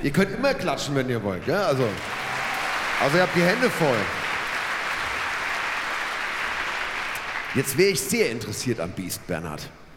Ihr könnt immer klatschen, wenn ihr wollt, ja? Also ihr habt die Hände voll. Jetzt wäre ich sehr interessiert am Biest, Bernhard.